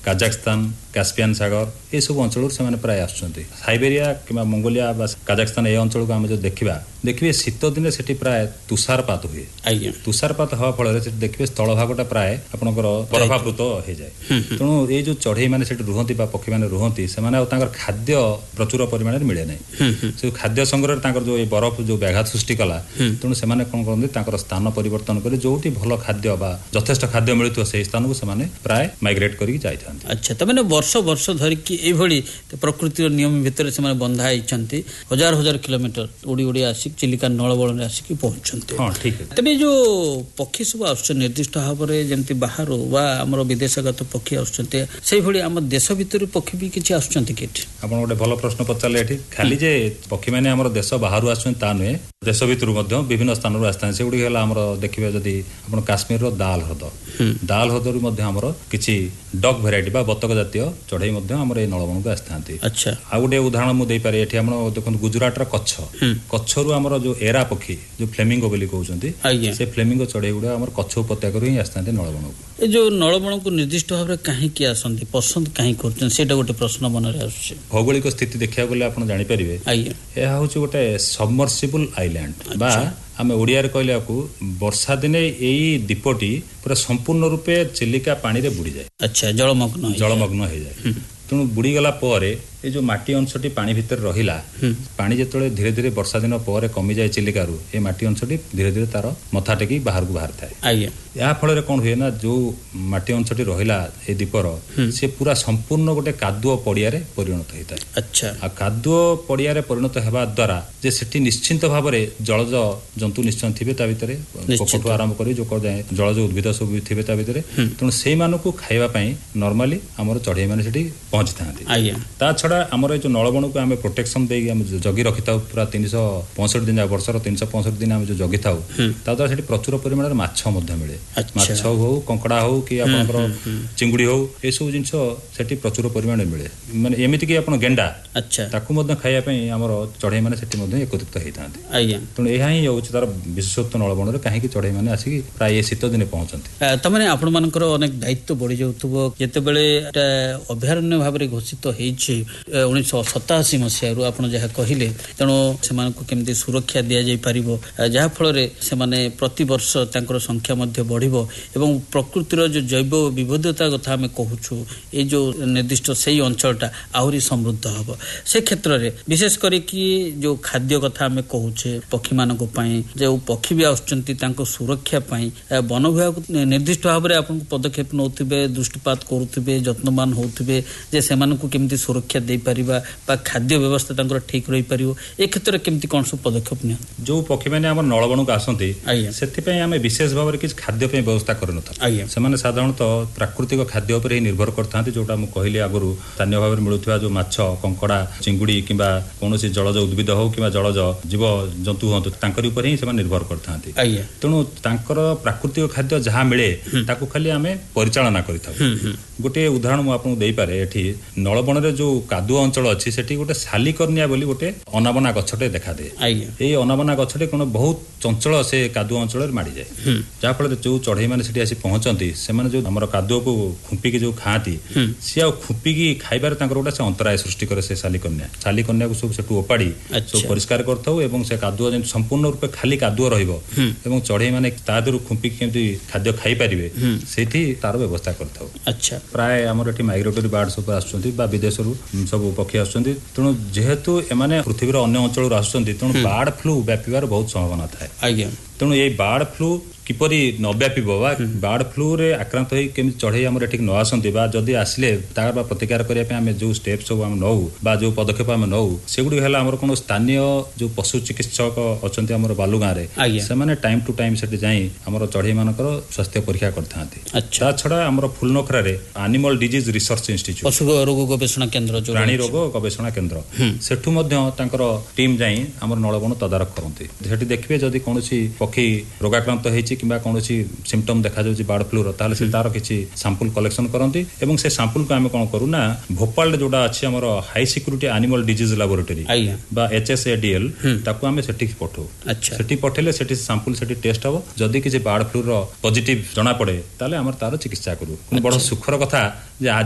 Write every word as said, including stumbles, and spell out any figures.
Kazakhstan, Caspian ସାଗର ଏ ସବୁ ଅଞ୍ଚଳରୁ ସେମାନେ ପ୍ରାୟ ଆସୁଛନ୍ତି। ସାଇବେରିଆ କିମ୍ବା ମଙ୍ଗୋଲିଆ ବା କାଜାକସ୍ତାନ ଏ ଅଞ୍ଚଳକୁ ଆମେ ଯଦି ଦେଖିବା ଦେଖିବେ ଶୀତ ଦିନେ ସେଠି ପ୍ରାୟ ତୁଷାରପାତ ହୁଏ। ଆଜ୍ଞା ତୁଷାରପାତ ହବା ଫଳରେ ସେଠି ଦେଖିବେ ସ୍ଥଳ ଭାଗଟା ପ୍ରାୟ ଆପଣଙ୍କର ବରଫାବୃତ ହେଇଯାଏ। ତେଣୁ ଏଇ ଯୋଉ ଚଢେଇ ମାନେ ସେଠି ରୁହନ୍ତି ବା ପକ୍ଷୀ ମାନେ ରୁହନ୍ତି ସେମାନେ ଆଉ ତାଙ୍କର ଖାଦ୍ୟ ପ୍ରଚୁର ପରିମାଣରେ ମିଳେ ନାହିଁ। ସେ ଖାଦ୍ୟ ସଂଗ୍ରହରେ ତାଙ୍କର ଯୋଉ ଏଇ ବରଫ ଯୋଉ ବ୍ୟାଘାତ ସୃଷ୍ଟି କଲା ତେଣୁ ସେମାନେ କଣ କରନ୍ତି ତାଙ୍କର ସ୍ଥାନ ପରିବର୍ତ୍ତନ କରି ଯୋଉଠି ଭଲ ଖାଦ୍ୟ ବା ଯଥେଷ୍ଟ ଖାଦ୍ୟ ମିଳୁଥିବ ସେଇ ସ୍ଥାନକୁ ସେମାନେ ପ୍ରାୟ ମାଇଗ୍ରେଟ କରିକି ଯାଇଥାନ୍ତି। ଆଚ୍ଛା ତାମାନେ ବର୍ଷ ବର୍ଷ ଧରିକି ଏଇଭଳି ପ୍ରକୃତିର ନିୟମ ଭିତରେ ସେମାନେ ବନ୍ଧା ହେଇଛନ୍ତି ହଜାର ହଜାର କିଲୋମିଟର ଉଡ଼ି ଉଡ଼ି ଆସି ଚିଲିକା ନଳବଳରେ ଆସିକି ପହଞ୍ଚୁଛନ୍ତି। ହଁ ଠିକ। ତେବେ ଯୋଉ ପକ୍ଷୀ ସବୁ ଆସୁଛନ୍ତି ନିର୍ଦ୍ଦିଷ୍ଟ ଭାବରେ ଯେମିତି ବାହାରୁ ବା ଆମର ବିଦେଶଗତ ପକ୍ଷୀ ଆସୁଛନ୍ତି ସେଇଭଳି ଆମ ଦେଶ ଭିତରୁ ପକ୍ଷୀ ବି କିଛି ଆସୁଛନ୍ତି କି? ଏଠି ଆପଣ ଗୋଟେ ଭଲ ପ୍ରଶ୍ନ ପଚାରିଲେ। ଏଠି ଖାଲି ଯେ ପକ୍ଷୀ ମାନେ ଆମର ଦେଶ ବାହାରୁ ଆସୁଛନ୍ତି ତା ନୁହେଁ, ଦେଶ ଭିତରୁ ମଧ୍ୟ ବିଭିନ୍ନ ସ୍ଥାନରୁ ଆସିଥାନ୍ତି। ସେଗୁଡିକ ହେଲା ଆମର ଦେଖିବେ ଯଦି ଆପଣ କାଶ୍ମୀରର ଦାଲ ହ୍ରଦ, ଦାଲ ହ୍ରଦରୁ ମଧ୍ୟ ଆମର କିଛି ଡକ୍ ଭେରାଇଟି ବା ବତକ ଜାତୀୟ ଚଢେଇ ମଧ୍ୟ ଆମର ଏଇ ନଳବଣକୁ ଆସିଥାନ୍ତି। ଆଚ୍ଛା ଆଉ ଗୋଟେ ଉଦାହରଣ ମୁଁ ଦେଇପାରେ ଏଠି ଆମର ଦେଖନ୍ତୁ ଗୁଜୁରାଟର କଚ୍ଛ, କଚ୍ଛରୁ ଆମର ଯୋଉ ଏରା ପକ୍ଷୀ ଯୋଉ ଫ୍ଲେମିଙ୍ଗୋ ବୋଲି କହୁଛନ୍ତି ସେ ଫ୍ଲେମିଙ୍ଗୋ ଚଢେଇ ଗୁଡା ଆମର କଚ୍ଛ ଉପତ୍ୟକାରୁ ହିଁ ଆସିଥାନ୍ତି ନଳବଣକୁ। ଏ ଯୋଉ ନଳବଣକୁ ନିର୍ଦ୍ଦିଷ୍ଟ ଭାବରେ କାହିଁକି ଆସନ୍ତି, ପସନ୍ଦ କାହିଁକି କରୁଛନ୍ତି ସେଇଟା ଗୋଟେ ପ୍ରଶ୍ନ ମନରେ ଆସୁଛି। ଭୌଗୋଳିକ ସ୍ଥିତି ଦେଖିବାକୁ ଗଲେ ଆପଣ ଜାଣିପାରିବେ ଆଜ୍ଞା ଏହା ହଉଛି ଗୋଟେ ସବମର୍ସିବଲ ଆଇଲ୍ୟାଣ୍ଡ ବା ଆମେ ଓଡ଼ିଆରେ କହିଲାକୁ ବର୍ଷା ଦିନେ ଏଇ ଦ୍ୱୀପଟି ପୁରା ସମ୍ପୂର୍ଣ୍ଣ ରୂପେ ଚିଲିକା ପାଣିରେ ବୁଡ଼ିଯାଏ। ଆଚ୍ଛା ଜଳମଗ୍ନ ଜଳମଗ୍ନ ହେଇଯାଏ। ତେଣୁ ବୁଡ଼ିଗଲା ପରେ ଏ ଯୋଉ ମାଟି ଅଂଶଟି ପାଣି ଭିତରେ ରହିଲା ପାଣି ଯେତେବେଳେ ଧୀରେ ଧୀରେ ବର୍ଷା ଦିନ ପରେ କମିଯାଏ ଚିଲିକାରୁ ଏ ମାଟି ଅଂଶଟି ଧୀରେ ଧୀରେ ତାର ମଥା ଟେକି ବାହାରକୁ ବାହାରିଥାଏ। ଆଜ୍ଞା ଏହା ଫଳରେ କଣ ହୁଏ ନା ଯୋଉ ମାଟି ଅଂଶଟି ରହିଲା ଏ ଦ୍ୱୀପର ସେ ପୁରା ସମ୍ପୂର୍ଣ୍ଣ ଗୋଟେ କାଦୁଅ ପଡ଼ିଆରେ ପରିଣତ ହେଇଥାଏ। ଆଚ୍ଛା ଆଉ କାଦୁଅ ପଡ଼ିଆରେ ପରିଣତ ହେବା ଦ୍ୱାରା ଯେ ସେଠି ନିଶ୍ଚିନ୍ତ ଭାବରେ ଜଳଜ ଜନ୍ତୁ ନିଶ୍ଚୟ ଥିବେ ତା ଭିତରେ ପୋକଠୁ ଆରମ୍ଭ କରି ଯୋଉ ଯାଏ ଜଳଜ ଉଦ୍ଭିଦ ସବୁ ଥିବେ ତା ଭିତରେ। ତେଣୁ ସେଇମାନଙ୍କୁ ଖାଇବା ପାଇଁ ନର୍ମାଲି ଆମର ଚଢେଇ ମାନେ ସେଠି ପହଞ୍ଚିଥାନ୍ତି। ତା ଛଡା ଆମର ଏଇ ଯୋଉ ନଳବଣକୁ ଆମେ ପ୍ରୋଟେକ୍ସନ ଦେଇକି ଆମେ ଜଗି ରଖିଥାଉ ପୁରା ତିନିଶହ ପଞ୍ଚଷଠି ଦିନ ବର୍ଷର ତିନିଶହ ପଞ୍ଚଷଠି ଦିନ ଆମେ ଯୋଉ ଜଗିଥାଉ ତା ଦ୍ୱାରା ସେଠି ପ୍ରଚୁର ପରିମାଣରେ ମାଛ ମଧ୍ୟ ମିଳେ। ମାଛ ହଉ କଙ୍କଡା ହଉ କି ଆପଣଙ୍କର ଚିଙ୍ଗୁଡି ହଉ ଏସବୁ ଜିନିଷ ସେଠି ପ୍ରଚୁର ପରିମାଣରେ ମିଳେ। ମାନେ ଏମିତି କି ଆପଣ ଗେଣ୍ଡା ତାକୁ ମଧ୍ୟ ଖାଇବା ପାଇଁ ଆମର ଚଢେଇ ମାନେ ସେଠି ମଧ୍ୟ ଏକତ୍ରିତ ହେଇଥାନ୍ତି। ତେଣୁ ଏହା ହିଁ ହଉଛି ତାର ବିଶେଷତ୍ୱ ନଳବଣରେ କାହିଁକି ଚଢେଇ ମାନେ ଆସିକି ପ୍ରାୟ ଏ ଶୀତ ଦିନେ ପହଞ୍ଚନ୍ତି। ତାମାନେ ଆପଣ ମାନଙ୍କର ଅନେକ ଦାୟିତ୍ୱ ବଢି ଯାଉଥିବ ଯେତେବେଳେ ଏଟା ଅଭୟାରଣ୍ୟ ଭାବରେ ଘୋଷିତ ହେଇଛି ଉଣେଇଶହ ସତାଅଶୀ ମସିହାରୁ ଆପଣ ଯାହା କହିଲେ। ତେଣୁ ସେମାନଙ୍କୁ କେମିତି ସୁରକ୍ଷା ଦିଆଯାଇ ପାରିବ ଯାହା ଫଳରେ ସେମାନେ ପ୍ରତିବର୍ଷ ତାଙ୍କର ସଂଖ୍ୟା ମଧ୍ୟ ବଢିବ ଏବଂ ପ୍ରକୃତିର ଯୋଉ ଜୈବ ବିବିଧତା କଥା ଆମେ କହୁଛୁ ଏଇ ଯୋଉ ନିର୍ଦ୍ଦିଷ୍ଟ ସେଇ ଅଞ୍ଚଳଟା ଆହୁରି ସମୃଦ୍ଧ ହବ। ସେ କ୍ଷେତ୍ରରେ ବିଶେଷ କରିକି ଯୋଉ ଖାଦ୍ୟ କଥା ଆମେ କହୁଛେ ପକ୍ଷୀମାନଙ୍କ ପାଇଁ ଯୋଉ ପକ୍ଷୀ ବି ଆସୁଛନ୍ତି ତାଙ୍କ ସୁରକ୍ଷା ପାଇଁ ବନ ବିଭାଗ ନିର୍ଦ୍ଦିଷ୍ଟ ଭାବରେ ଆପଣଙ୍କୁ ପଦକ୍ଷେପ ନେଉଥିବେ, ଦୃଷ୍ଟିପାତ କରୁଥିବେ, ଯତ୍ନବାନ ହେଉଥିବେ ଯେ ସେମାନଙ୍କୁ କେମିତି ସୁରକ୍ଷା ଦେଇପାରିବା ବା ଖାଦ୍ୟ ବ୍ୟବସ୍ଥା ତାଙ୍କର ଠିକ ରହିପାରିବ ଏ କ୍ଷେତ୍ରରେ କେମିତି କଣ ସବୁ ପଦକ୍ଷେପ ନିଅନ୍ତି? ଯୋଉ ପକ୍ଷୀମାନେ ଆମର ନଳବଣକୁ ଆସନ୍ତି ସେଥିପାଇଁ ଆମେ ବିଶେଷ ଭାବରେ କିଛି ଖାଦ୍ୟ ପାଇଁ ବ୍ୟବସ୍ଥା କରିନଥାଉ। ସେମାନେ ସାଧାରଣତଃ ପ୍ରାକୃତିକ ଖାଦ୍ୟ ଉପରେ ହିଁ ନିର୍ଭର କରିଥାନ୍ତି। ଯୋଉଟା ମୁଁ କହିଲି ଆଗରୁ ସ୍ଥାନୀୟ ଭାବରେ ମିଳୁଥିବା ଯୋଉ ମାଛ, କଙ୍କଡା, ଚିଙ୍ଗୁଡି କିମ୍ବା କୌଣସି ଜଳଜ ଉଦ୍ଭିଦ ହଉ କିମ୍ବା ଜଳଜ ଜୀବ ଜନ୍ତୁ ହୁଅନ୍ତୁ ତାଙ୍କରି ଉପରେ ହିଁ ସେମାନେ ନିର୍ଭର କରିଥାନ୍ତି। ତେଣୁ ତାଙ୍କର ପ୍ରାକୃତିକ ଖାଦ୍ୟ ଯାହା ମିଳେ ତାକୁ ଖାଲି ଆମେ ପରିଚାଳନା କରିଥାଉ। ଗୋଟେ ଉଦାହରଣ ମୁଁ ଆପଣଙ୍କୁ ଦେଇପାରେ। ଏଠି ନଳବଣରେ ଯୋଉ କାଦୁଅ ଅଞ୍ଚଳ ଅଛି ସେଠି ଗୋଟେ ଶାଲିକର୍ଣ୍ଣିଆ ବୋଲି ଗୋଟେ ଅନାବନା ଗଛଟେ ଦେଖାଦିଏ। ଏଇ ଅନାବନା ଗଛଟେ କଣ ବହୁତ ଚଞ୍ଚଳ ସେ କାଦୁଅ ଅଞ୍ଚଳରେ ମାଡିଯାଏ ଯାହାଫଳରେ ଯୋଉ ଚଢେଇ ମାନେ ସେଠି ଆସି ପହଞ୍ଚନ୍ତି ସେମାନେ ଯୋଉ ଆମର କାଦୁଅକୁ ଖୁମ୍ପିକି ଯୋଉ ଖାଆନ୍ତି ସିଏ ଆଉ ଖୁମ୍ପିକି ଖାଇବାରେ ତାଙ୍କର ଗୋଟେ ସେ ଅନ୍ତରାୟ ସୃଷ୍ଟି କରେ। ସେ ଶାଲିକର୍ଣ୍ଣିଆ ଶାଲିକର୍ଣ୍ଣିଆକୁ ସବୁ ସେଠୁ ଓପାଡ଼ି ସବୁ ପରିଷ୍କାର କରିଥାଉ ଏବଂ ସେ କାଦୁଅ ଯେମିତି ସମ୍ପୂର୍ଣ୍ଣ ରୂପେ ଖାଲି କାଦୁଅ ରହିବ ଏବଂ ଚଢେଇ ମାନେ ତା ଦେହରୁ ଖୁମ୍ପିକି କେମିତି ଖାଦ୍ୟ ଖାଇପାରିବେ ସେଇଠି ତାର ବ୍ୟବସ୍ଥା କରିଥାଉ। ପ୍ରାୟ ଆମର ଏଠି ମାଇଗ୍ରେଟୋରୀ ବାର୍ଡ ସବୁ ଆସୁଛନ୍ତି ବା ବିଦେଶରୁ ସବୁ ପକ୍ଷୀ ଆସୁଛନ୍ତି। ତେଣୁ ଯେହେତୁ ଏମାନେ ପୃଥିବୀର ଅନ୍ୟ ଅଞ୍ଚଳରୁ ଆସୁଛନ୍ତି ତେଣୁ ବାର୍ଡ ଫ୍ଲୁ ବ୍ୟାପିବାର ବହୁତ ସମ୍ଭାବନା ଥାଏ। ତେଣୁ ଏଇ ବାର୍ଡ ଫ୍ଲୁ କିପରି ନ ବ୍ୟାପିବ ବା ବାର୍ଡ ଫ୍ଲୁରେ ଆକ୍ରାନ୍ତ ହେଇ କେମିତି ଚଢେଇ ଆମର ଏଠିକି ନ ଆସନ୍ତି ବା ଯଦି ଆସିଲେ ତାର ବା ପ୍ରତିକାର କରିବା ପାଇଁ ଆମେ ଯୋଉ ଷ୍ଟେପ୍ ସବୁ ଆମେ ନଉ ବା ଯୋଉ ପଦକ୍ଷେପ ଆମେ ନଉ ସେଗୁଡିକ ହେଲା ଆମର କଣ ସ୍ଥାନୀୟ ଯୋଉ ପଶୁ ଚିକିତ୍ସକ ଅଛନ୍ତି ଆମର ବାଲୁଗାଁରେ ସେମାନେ ଟାଇମ୍ ଟୁ ଟାଇମ୍ ସେଠି ଯାଇ ଆମର ଚଢେଇ ମାନଙ୍କର ସ୍ୱାସ୍ଥ୍ୟ ପରୀକ୍ଷା କରିଥାନ୍ତି। ତା ଛଡା ଆମର ଫୁଲନଖରାରେ ଆନିମାଲ ଡିଜିଜ ରିସର୍ଚ୍ଚ ଇନଷ୍ଟିଚ୍ୟୁଟ ପଶୁ ରୋଗ ଗବେଷଣା କେନ୍ଦ୍ର ପ୍ରାଣୀ ରୋଗ ଗବେଷଣା କେନ୍ଦ୍ର ସେଠୁ ମଧ୍ୟ ତାଙ୍କର ଟିମ୍ ଯାଇ ଆମର ନଳବଣ ତଦାରଖ କରନ୍ତି। ସେଠି ଦେଖିବେ ଯଦି କୌଣସି ପକ୍ଷୀ ରୋଗାକ୍ରାନ୍ତ ହେଇଛି କିମ୍ବା କୌଣସି ସିମ୍ପଟମ୍ ଦେଖାଯାଉଛି ବାର୍ଡ ଫ୍ଲୁର ତାହେଲେ ସେ ତାର କିଛି ସାମ୍ପୁଲ କଲେକ୍ସନ କରନ୍ତି ଏବଂ ସେ ସାମ୍ପୁଲକୁ ଆମେ କଣ କରୁ ନା ଭୋପାଳରେ ଯୋଉଟା ଅଛି ଆମର high security animal disease laboratory ବା H S A D L ତାକୁ ଆମେ ସେଠିକି ପଠଉ। ସେଠି ପଠେଇଲେ ସେଠି ସାମ୍ପୁଲ ସେଠି ଟେଷ୍ଟ ହବ। ଯଦି କିଛି ବାର୍ଡ ଫ୍ଲୁର ପଜିଟିଭ ଜଣା ପଡେ ତାହେଲେ ଆମର ତାର ଚିକିତ୍ସା କରୁ। ବଡ ସୁଖର କଥା ଯେ